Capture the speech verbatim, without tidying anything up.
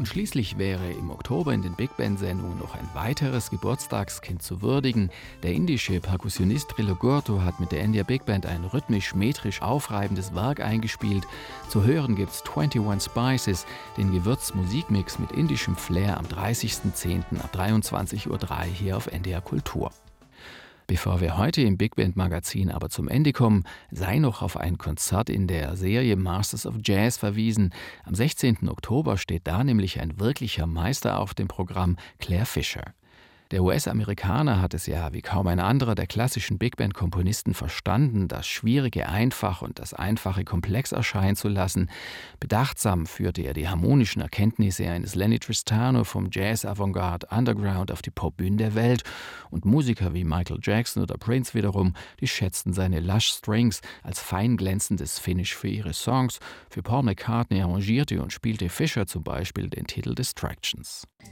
Und schließlich wäre im Oktober in den Big Band-Sendungen noch ein weiteres Geburtstagskind zu würdigen. Der indische Perkussionist Trillo Gurtu hat mit der India Big Band ein rhythmisch-metrisch aufreibendes Werk eingespielt. Zu hören gibt's einundzwanzig Spices, den Gewürzmusikmix mit indischem Flair am dreißigsten zehnten ab dreiundzwanzig Uhr drei hier auf N D R Kultur. Bevor wir heute im Big Band Magazin aber zum Ende kommen, sei noch auf ein Konzert in der Serie Masters of Jazz verwiesen. Am sechzehnten Oktober steht da nämlich ein wirklicher Meister auf dem Programm, Clare Fischer. Der U S-Amerikaner hat es ja wie kaum ein anderer der klassischen Big-Band-Komponisten verstanden, das Schwierige einfach und das Einfache komplex erscheinen zu lassen. Bedachtsam führte er die harmonischen Erkenntnisse eines Lenny Tristano vom Jazz-Avantgarde Underground auf die Popbühnen der Welt. Und Musiker wie Michael Jackson oder Prince wiederum, die schätzten seine Lush Strings als fein glänzendes Finish für ihre Songs. Für Paul McCartney arrangierte und spielte Fischer zum Beispiel den Titel Distractions.